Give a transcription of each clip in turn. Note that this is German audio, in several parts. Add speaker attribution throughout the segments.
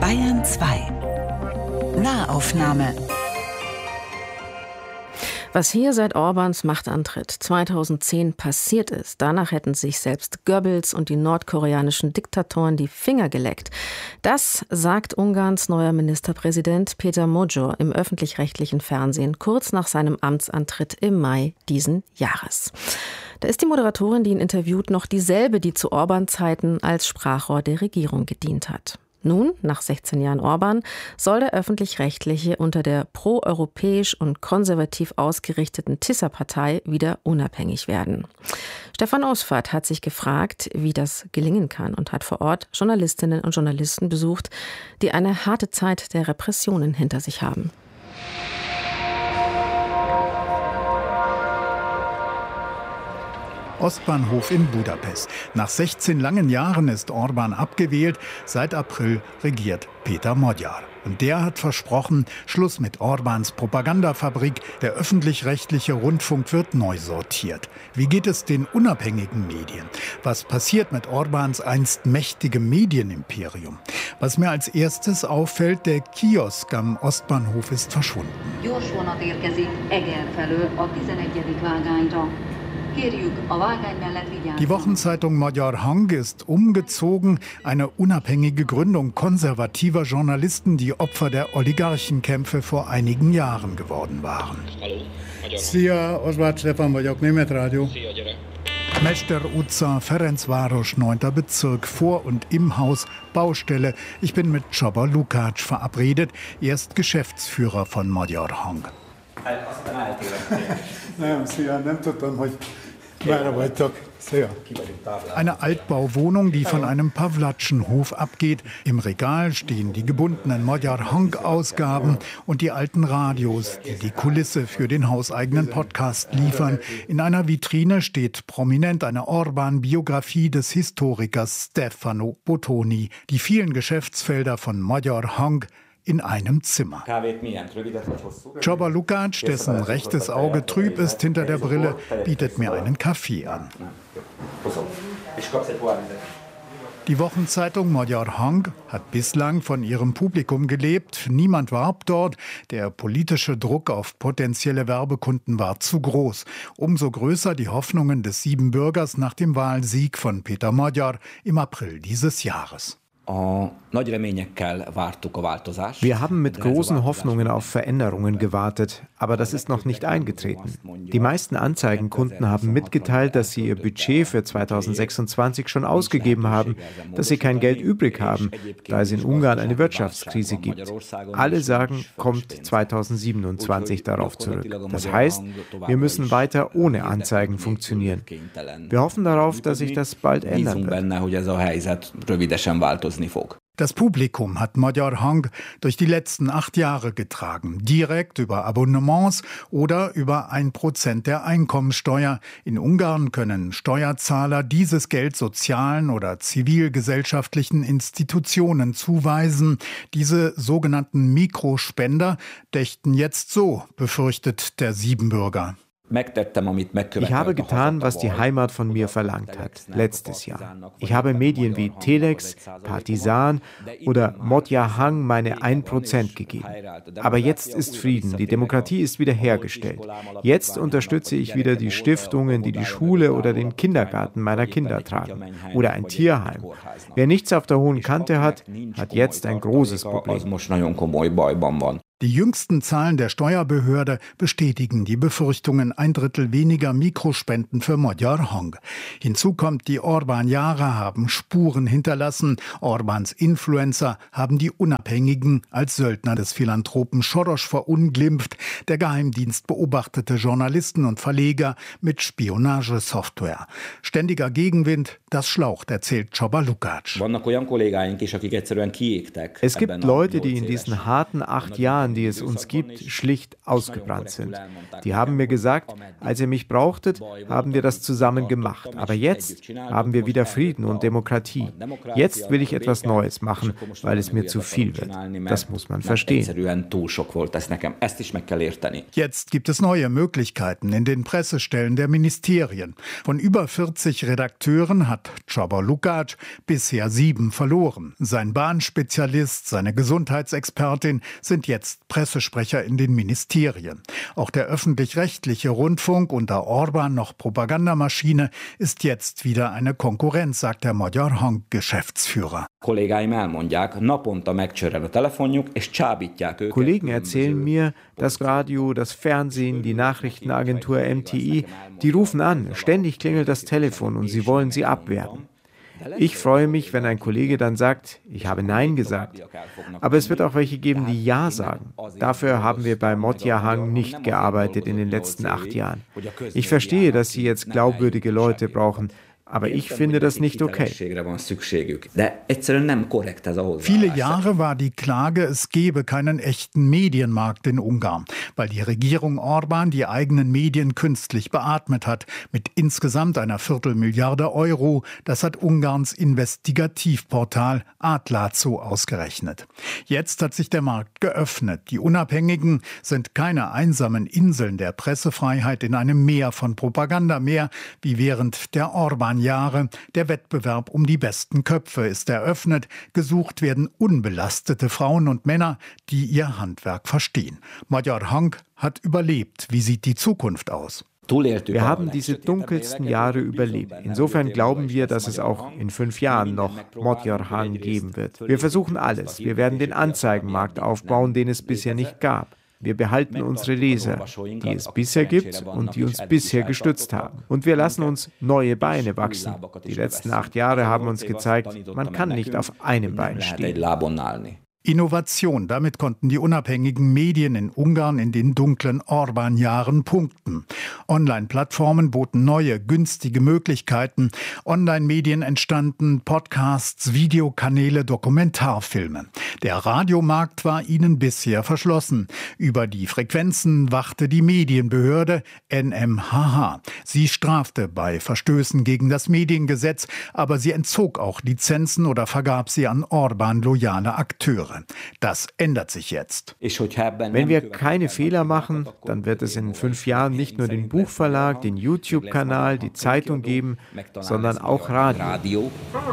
Speaker 1: Bayern 2 Nahaufnahme.
Speaker 2: Was hier seit Orbáns Machtantritt 2010 passiert ist, danach hätten sich selbst Goebbels und die nordkoreanischen Diktatoren die Finger geleckt. Das sagt Ungarns neuer Ministerpräsident Péter Magyar im öffentlich-rechtlichen Fernsehen kurz nach seinem Amtsantritt im Mai diesen Jahres. Da ist die Moderatorin, die ihn interviewt, noch dieselbe, die zu Orbán-Zeiten als Sprachrohr der Regierung gedient hat. Nun, nach 16 Jahren Orbán, soll der Öffentlich-Rechtliche unter der proeuropäisch und konservativ ausgerichteten Tisza-Partei wieder unabhängig werden. Stefan Ausfahrt hat sich gefragt, wie das gelingen kann und hat vor Ort Journalistinnen und Journalisten besucht, die eine harte Zeit der Repressionen hinter sich haben.
Speaker 3: Ostbahnhof in Budapest. Nach 16 langen Jahren ist Orbán abgewählt. Seit April regiert Péter Magyar. Und der hat versprochen, Schluss mit Orbáns Propagandafabrik. Der öffentlich-rechtliche Rundfunk wird neu sortiert. Wie geht es den unabhängigen Medien? Was passiert mit Orbáns einst mächtigem Medienimperium? Was mir als erstes auffällt, der Kiosk am Ostbahnhof ist verschwunden.
Speaker 4: Gyorsvonat érkezik Eger felől a 11. vágányra.
Speaker 3: Die Wochenzeitung Magyar Hang ist umgezogen, eine unabhängige Gründung konservativer Journalisten, die Opfer der Oligarchenkämpfe vor einigen Jahren geworden waren.
Speaker 5: Szia, Oswald Stefan vagyok, Németradio.
Speaker 3: Mester utca, Ferencváros, 9. Bezirk, vor und im Haus, Baustelle. Ich bin mit Csaba Lukács verabredet, er ist Geschäftsführer von Magyar Hang.
Speaker 5: Nem tudtam, hogy merre vagytok.
Speaker 3: Eine Altbauwohnung, die von einem Pawlatschenhof abgeht. Im Regal stehen die gebundenen Magyar Hang-Ausgaben und die alten Radios, die die Kulisse für den hauseigenen Podcast liefern. In einer Vitrine steht prominent eine Orbán-Biografie des Historikers Stefano Bottoni. Die vielen Geschäftsfelder von Magyar Hang in einem Zimmer. Csaba Lukács, dessen rechtes Auge trüb ist hinter der Brille, bietet mir einen Kaffee an. Die Wochenzeitung Magyar Hang hat bislang von ihrem Publikum gelebt. Niemand warb dort. Der politische Druck auf potenzielle Werbekunden war zu groß. Umso größer die Hoffnungen des Siebenbürgers nach dem Wahlsieg von Péter Magyar im April dieses Jahres.
Speaker 6: Wir haben mit großen Hoffnungen auf Veränderungen gewartet, aber das ist noch nicht eingetreten. Die meisten Anzeigenkunden haben mitgeteilt, dass sie ihr Budget für 2026 schon ausgegeben haben, dass sie kein Geld übrig haben, da es in Ungarn eine Wirtschaftskrise gibt. Alle sagen, kommt 2027 darauf zurück. Das heißt, wir müssen weiter ohne Anzeigen funktionieren. Wir hoffen darauf, dass sich das bald ändern wird.
Speaker 3: Das Publikum hat Magyar Hang durch die letzten 8 Jahre getragen. Direkt über Abonnements oder über 1% der Einkommensteuer. In Ungarn können Steuerzahler dieses Geld sozialen oder zivilgesellschaftlichen Institutionen zuweisen. Diese sogenannten Mikrospender dächten jetzt so, befürchtet der Siebenbürger.
Speaker 6: Ich habe getan, was die Heimat von mir verlangt hat, letztes Jahr. Ich habe Medien wie Telex, Partizan oder Magyar Hang meine 1% gegeben. Aber jetzt ist Frieden, die Demokratie ist wiederhergestellt. Jetzt unterstütze ich wieder die Stiftungen, die die Schule oder den Kindergarten meiner Kinder tragen. Oder ein Tierheim. Wer nichts auf der hohen Kante hat, hat jetzt ein großes Problem.
Speaker 3: Die jüngsten Zahlen der Steuerbehörde bestätigen die Befürchtungen, 1/3 weniger Mikrospenden für Magyar Hang. Hinzu kommt, die Orbán-Jahre haben Spuren hinterlassen. Orbáns Influencer haben die Unabhängigen als Söldner des Philanthropen Soros verunglimpft. Der Geheimdienst beobachtete Journalisten und Verleger mit Spionagesoftware. Ständiger Gegenwind, das schlaucht, erzählt Csaba Lukács.
Speaker 6: Es gibt Leute, die in diesen harten 8 Jahren, die es uns gibt, schlicht ausgebrannt sind. Die haben mir gesagt, als ihr mich brauchtet, haben wir das zusammen gemacht. Aber jetzt haben wir wieder Frieden und Demokratie. Jetzt will ich etwas Neues machen, weil es mir zu viel wird. Das muss man verstehen.
Speaker 3: Jetzt gibt es neue Möglichkeiten in den Pressestellen der Ministerien. Von über 40 Redakteuren hat Stadt Csaba Lukács bisher 7 verloren. Sein Bahnspezialist, seine Gesundheitsexpertin sind jetzt Pressesprecher in den Ministerien. Auch der öffentlich-rechtliche Rundfunk unter Orbán noch Propagandamaschine ist jetzt wieder eine Konkurrenz, sagt der Magyar Hang-Geschäftsführer.
Speaker 7: Kollegen
Speaker 6: erzählen mir, das Radio, das Fernsehen, die Nachrichtenagentur MTI, die rufen an, ständig klingelt das Telefon und sie wollen sie abwerben. Ich freue mich, wenn ein Kollege dann sagt, ich habe Nein gesagt. Aber es wird auch welche geben, die Ja sagen. Dafür haben wir bei Magyar Hang nicht gearbeitet in den letzten 8 Jahren. Ich verstehe, dass Sie jetzt glaubwürdige Leute brauchen. Aber ich finde das nicht okay.
Speaker 3: Viele Jahre war die Klage, es gebe keinen echten Medienmarkt in Ungarn, weil die Regierung Orbán die eigenen Medien künstlich beatmet hat, mit insgesamt einer Viertelmilliarde Euro. Das hat Ungarns Investigativportal Atlazo ausgerechnet. Jetzt hat sich der Markt geöffnet. Die Unabhängigen sind keine einsamen Inseln der Pressefreiheit in einem Meer von Propaganda mehr, wie während der Orbán Jahre. Der Wettbewerb um die besten Köpfe ist eröffnet. Gesucht werden unbelastete Frauen und Männer, die ihr Handwerk verstehen. Magyar Hang hat überlebt. Wie sieht die Zukunft aus?
Speaker 6: Wir haben diese dunkelsten Jahre überlebt. Insofern glauben wir, dass es auch in 5 Jahren noch Magyar Hang geben wird. Wir versuchen alles. Wir werden den Anzeigenmarkt aufbauen, den es bisher nicht gab. Wir behalten unsere Leser, die es bisher gibt und die uns bisher gestützt haben. Und wir lassen uns neue Beine wachsen. Die letzten 8 Jahre haben uns gezeigt, man kann nicht auf einem Bein stehen.
Speaker 3: Innovation, damit konnten die unabhängigen Medien in Ungarn in den dunklen Orbán-Jahren punkten. Online-Plattformen boten neue, günstige Möglichkeiten. Online-Medien entstanden, Podcasts, Videokanäle, Dokumentarfilme. Der Radiomarkt war ihnen bisher verschlossen. Über die Frequenzen wachte die Medienbehörde NMHH. Sie strafte bei Verstößen gegen das Mediengesetz, aber sie entzog auch Lizenzen oder vergab sie an Orbán-loyale Akteure. Das ändert sich jetzt.
Speaker 6: Wenn wir keine Fehler machen, dann wird es in 5 Jahren nicht nur den Buchverlag, den YouTube-Kanal, die Zeitung geben, sondern auch Radio.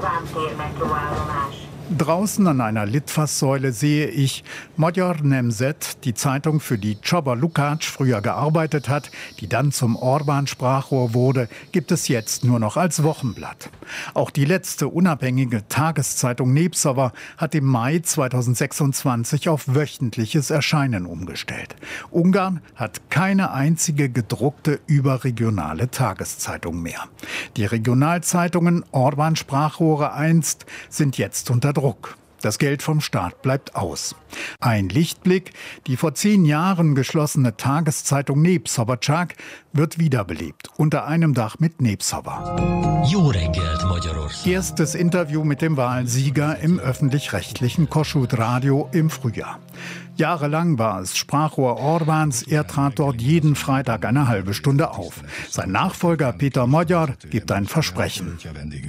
Speaker 3: Draußen an einer Litfaßsäule sehe ich Magyar Nemzet, die Zeitung, für die Csaba Lukács früher gearbeitet hat, die dann zum Orbán-Sprachrohr wurde, gibt es jetzt nur noch als Wochenblatt. Auch die letzte unabhängige Tageszeitung Népszava hat im Mai 2026 auf wöchentliches Erscheinen umgestellt. Ungarn hat keine einzige gedruckte überregionale Tageszeitung mehr. Die Regionalzeitungen, Orbán-Sprachrohre einst, sind jetzt unter Druck. Das Geld vom Staat bleibt aus. Ein Lichtblick: die vor 10 Jahren geschlossene Tageszeitung Népszava wird wiederbelebt, unter einem Dach mit Népszava.
Speaker 8: Jó reggelt, Magyarország.
Speaker 3: Erstes Interview mit dem Wahlsieger im öffentlich-rechtlichen Kossuth Radio im Frühjahr. Jahrelang war es Sprachrohr Orbáns. Er trat dort jeden Freitag eine halbe Stunde auf. Sein Nachfolger Péter Magyar gibt ein Versprechen.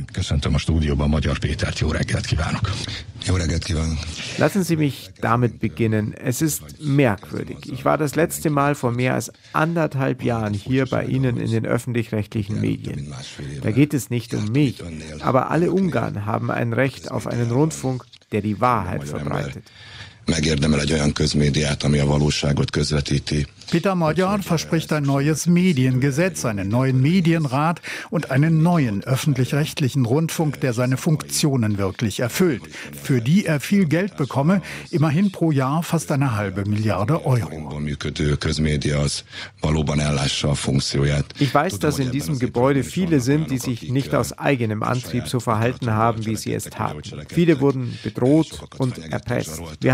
Speaker 6: Lassen Sie mich damit beginnen. Es ist merkwürdig. Ich war das letzte Mal vor mehr als 1,5 Jahren hier bei Ihnen in den öffentlich-rechtlichen Medien. Da geht es nicht um mich, aber alle Ungarn haben ein Recht auf einen Rundfunk, der die Wahrheit verbreitet.
Speaker 9: Megérdemel egy olyan közmédiát, ami a valóságot közvetíti.
Speaker 3: Péter Magyar verspricht ein neues Mediengesetz, einen neuen Medienrat und einen neuen öffentlich-rechtlichen Rundfunk, der seine Funktionen wirklich erfüllt, für die er viel Geld bekomme, immerhin pro Jahr fast 1,5 Milliarde Euro.
Speaker 6: Ich weiß, dass in diesem Gebäude viele sind, die sich nicht aus eigenem Antrieb so verhalten haben, wie sie es taten. Viele wurden bedroht und erpresst. Wir